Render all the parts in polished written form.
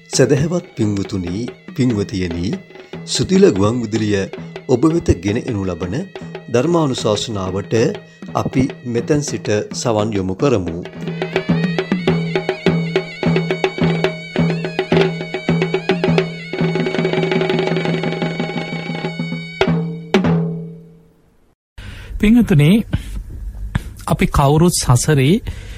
සදහවත් පින්වතුනි පින්වතියනි සුතිල ගුවන් විදුලිය ඔබ වෙත ගෙන එනු ලබන ධර්මානුශාසනාවට අපි මෙතෙන් සිට සවන් යොමු කරමු. පින්වතුනි අපි කවුරුත් සසරේ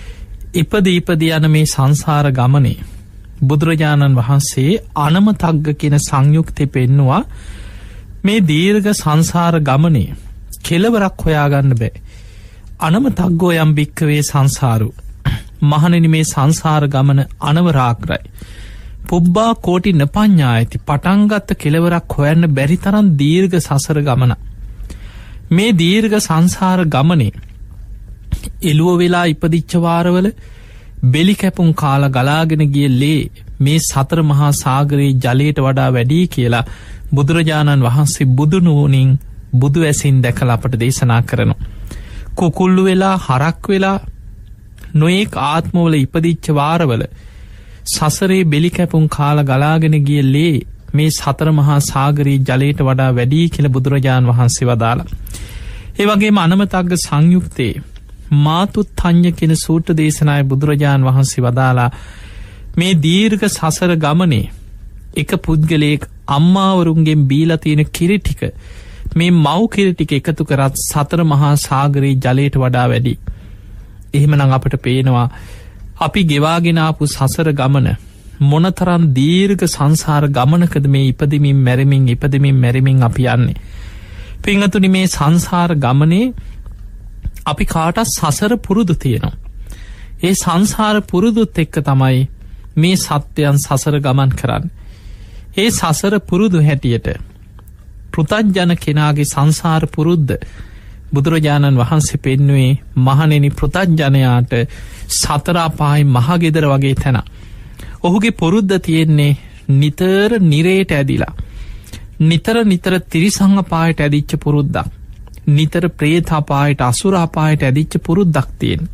ඉපදී යන මේ සංසාර ගමනේ බුදුරජාණන් වහන්සේ අනමතග්ග කියන සංයුක්තය පෙන්නවා මේ දීර්ඝ සංසාර ගමනේ කෙලවරක් හොයාගන්න බෑ. අනමතග්ගෝ යම් භික්කවේ සංසාරු මහණෙනි මේ සංසාර ගමන අනවරාග්‍රයි. පුබ්බා කෝටි නපඤ්ඤායති පටන්ගත්ත කෙලවරක් හොයන්න බැරි තරම් දීර්ඝ සසර ගමන. මේ දීර්ඝ සංසාර ගමනේ එළුව වෙලා ඉපදිච්ච වාරවල බෙලි කැපුම් කාලා ගලාගෙන ගිය ලේ මේ සතර මහා සාගරයේ ජලයට වඩා වැඩි කියලා බුදුරජාණන් වහන්සේ බුදු නුවණින් බුදු ඇසින් දැකලා අපට දේශනා කරනවා. කුකුල්ලු වෙලා හරක් වෙලා නොඑක් ආත්මවල ඉපදිච්ච වාරවල සසරේ බෙලි කැපුම් කාලා ගලාගෙන ගිය ලේ මේ සතර මහා සාගරයේ ජලයට වඩා වැඩි කියලා බුදුරජාණන් වහන්සේ වදාලා. ඒ වගේම අනමතග්ග සංයුක්තේ මාතුත්ථඤ්ඤ කියන සූත්‍ර දේශනාවේ බුදුරජාණන් වහන්සේ වදාලා මේ දීර්ඝ සසර ගමනේ එක පුද්ගලයෙක් අම්මාවරුන්ගෙන් බීලා තියෙන කිරි ටික මේ මව් කිරි ටික එකතු කරත් සතර මහා සාගරයේ ජලයට වඩා වැඩි. එහෙමනම් අපට පේනවා අපි ගෙවාගෙන ආපු සසර ගමන මොනතරම් දීර්ඝ සංසාර ගමනකද මේ ඉපදෙමින් මැරෙමින් අපි යන්නේ. පින්වතුනි මේ සංසාර ගමනේ අපි කාටත් සසර පුරුදු තියෙනවා. ඒ සංසාර පුරුදුත් එක්ක තමයි මේ සත්‍යයන් සසර ගමන් කරන්න. ඒ සසර පුරුදු හැටියට පෘතජ්ජන කෙනාගේ සංසාර පුරුද්ද බුදුරජාණන් වහන්සේ පෙන්නුවේ මහණෙනි පෘතජ්ජනයාට සතර අපායේ මහගෙදර වගේ තැන. ඔහුගේ පුරුද්ද තියෙන්නේ නිතර නිරේට ඇදිලා නිතර තිරිසං අපායට ඇදිච්ච පුරුද්දක්. නිතර ප්‍රේතාපායට අසුර අපායට ඇදිච්ච පුරුද්දක් තියෙන.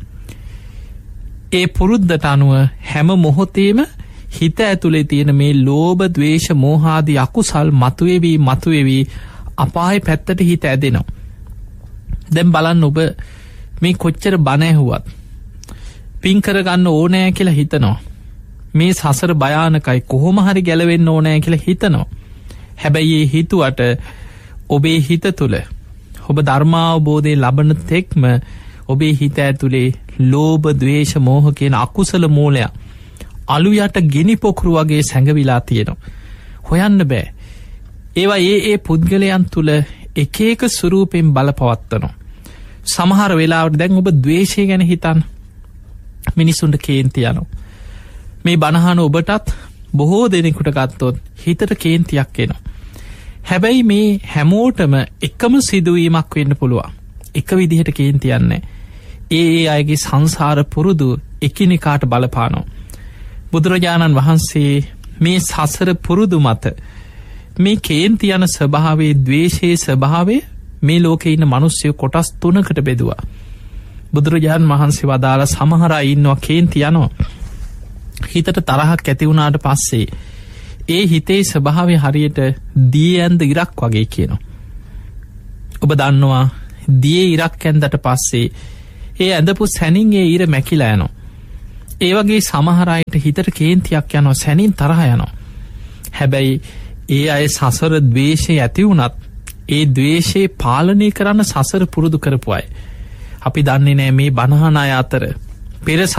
ඒ පුරුද්දට අනුව හැම මොහොතේම හිත ඇතුලේ තියෙන මේ ලෝභ ද්වේෂ මෝහාදී අකුසල් මතුවේවි අපායේ පැත්තට හිත ඇදෙනවා. දැන් බලන්න ඔබ මේ කොච්චර බණ ඇහුවත් පින් කරගන්න ඕනෑ කියලා හිතනවා. මේ සසර භයානකයි කොහොම හරි ගැලවෙන්න ඕනෑ කියලා හිතනවා. හැබැයි ඒ හිතුවට ඔබේ හිත තුල ඔබ ධර්මාවබෝධය ලබන තෙක්ම ඔබේ හිත ඇතුලේ ලෝභ ද්වේෂ මෝහ කියන අකුසල මූලය අලු යට ගිනි පොකුරු වගේ සැඟවිලා තියෙනවා. හොයන්න බෑ. ඒවා ඒ පුද්ගලයන් තුල එක එක ස්වරූපෙන් බලපවත්වනවා. සමහර වෙලාවට දැන් ඔබ ද්වේෂය ගැන හිතන්න. මිනිසුන්ට කේන්ති යනවා. මේ බණහන ඔබටත් බොහෝ දෙනෙකුට ගත්තොත් හිතට කේන්තියක් එනවා. හැබැයි මේ හැමෝටම එකම සිදුවීමක් වෙන්න පුළුවන්. එක විදිහට කේන්ති යන්නේ. ඒ අයගේ සංසාර පුරුදු එකිනෙකාට බලපානවා. බුදුරජාණන් වහන්සේ මේ සසර පුරුදු මත මේ කේන්ති යන ස්වභාවයේ ද්වේෂයේ ස්වභාවය මේ ලෝකේ ඉන්න මිනිස්සු කොටස් 3කට බෙදුවා. බුදුරජාණන් වහන්සේ වදාළ සමහර අය ඉන්නවා කේන්ති යනවා. හිතට තරහක් ඇති වුණාට පස්සේ ඒ හිතේ ස්වභාවය හරියට දී ඇඳ ඉරක් වගේ කියනවා. ඔබ දන්නවා දියේ ඉරක් ඇඳට පස්සේ ඒ ඇඳපු සැනින් ඒ ඉර මැකිලා යනවා. ඒ වගේ සමහර අයට හිතට කේන්තියක් යනවා, සැනින් තරහ යනවා. හැබැයි ඒ අය සසර ද්වේෂය ඇති වුණත් ඒ ද්වේෂේ පාලනය කරන්න සසර පුරුදු කරපු අය. අපි දන්නේ නෑ මේ බණහන අය අතර පෙර